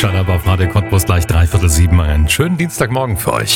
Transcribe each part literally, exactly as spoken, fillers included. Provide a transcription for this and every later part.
Scheinbar auf Radio Cottbus gleich dreiviertel sieben. Einen schönen Dienstagmorgen für euch.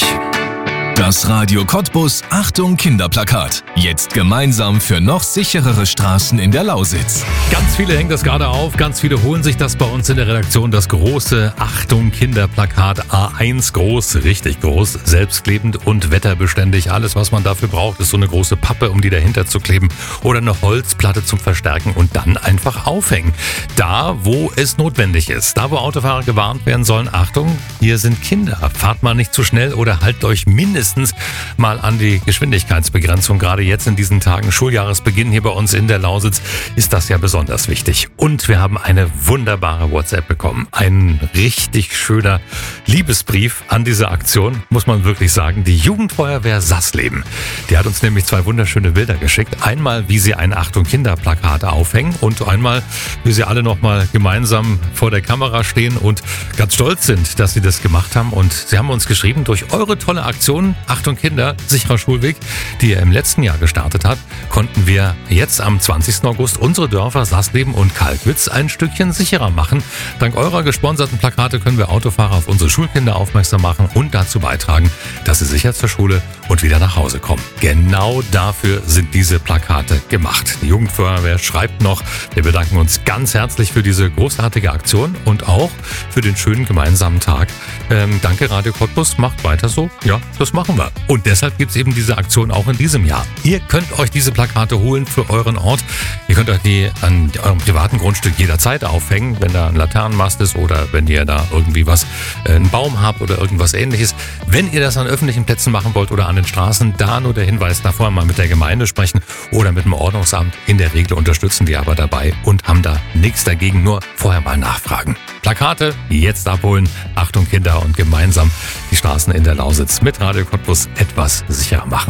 Das Radio Cottbus Achtung Kinderplakat. Jetzt gemeinsam für noch sicherere Straßen in der Lausitz. Ganz viele hängen das gerade auf, ganz viele holen sich das bei uns in der Redaktion. Das große Achtung Kinderplakat A eins groß, richtig groß, selbstklebend und wetterbeständig. Alles, was man dafür braucht, ist so eine große Pappe, um die dahinter zu kleben oder eine Holzplatte zum Verstärken und dann einfach aufhängen. Da, wo es notwendig ist, da, wo Autofahrer gewarnt werden sollen, Achtung, hier sind Kinder. Fahrt mal nicht zu schnell oder haltet euch mindestens mal an die Geschwindigkeitsbegrenzung. Gerade jetzt in diesen Tagen, Schuljahresbeginn hier bei uns in der Lausitz, ist das ja besonders wichtig. Und wir haben eine wunderbare WhatsApp bekommen. Ein richtig schöner Liebesbrief an diese Aktion, muss man wirklich sagen. Die Jugendfeuerwehr Sassleben. Die hat uns nämlich zwei wunderschöne Bilder geschickt. Einmal, wie sie ein Achtung Kinderplakat aufhängen und einmal, wie sie alle nochmal gemeinsam vor der Kamera stehen und ganz stolz sind, dass sie das gemacht haben. Und sie haben uns geschrieben, durch eure tolle Aktion Achtung Kinder, sicherer Schulweg, die er im letzten Jahr gestartet hat, konnten wir jetzt am zwanzigsten August unsere Dörfer Sassleben und Kalkwitz ein Stückchen sicherer machen. Dank eurer gesponserten Plakate können wir Autofahrer auf unsere Schulkinder aufmerksam machen und dazu beitragen, dass sie sicher zur Schule und wieder nach Hause kommen. Genau dafür sind diese Plakate gemacht. Die Jugendfeuerwehr schreibt noch, wir bedanken uns ganz herzlich für diese großartige Aktion und auch für den schönen gemeinsamen Tag. Ähm, danke Radio Cottbus, macht weiter so. Ja, das machen wir. Und deshalb gibt es eben diese Aktion auch in diesem Jahr. Ihr könnt euch diese Plakate holen für euren Ort. Ihr könnt euch die an eurem privaten Grundstück jederzeit aufhängen, wenn da ein Laternenmast ist oder wenn ihr da irgendwie was, äh, einen Baum habt oder irgendwas ähnliches. Wenn ihr das an öffentlichen Plätzen machen wollt oder an den Straßen, da nur der Hinweis, da vorher mal mit der Gemeinde sprechen oder mit dem Ordnungsamt. In der Regel unterstützen die aber dabei und haben da nichts dagegen, nur vorher mal nachfragen. Plakate jetzt abholen. Achtung Kinder und gemeinsam die Straßen in der Lausitz mit Radio Cottbus etwas sicherer machen.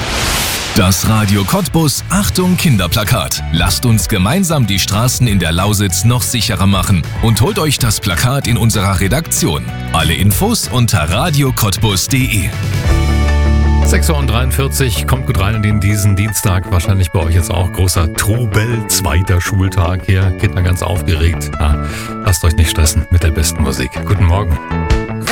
Das Radio Cottbus Achtung Kinderplakat. Lasst uns gemeinsam die Straßen in der Lausitz noch sicherer machen und holt euch das Plakat in unserer Redaktion. Alle Infos unter radio cottbus punkt de. sechs Uhr dreiundvierzig, kommt gut rein in diesen Dienstag. Wahrscheinlich bei euch jetzt auch großer Trubel, zweiter Schultag hier. Kinder ganz aufgeregt. Ah, lasst euch nicht stressen mit der besten Musik. Guten Morgen.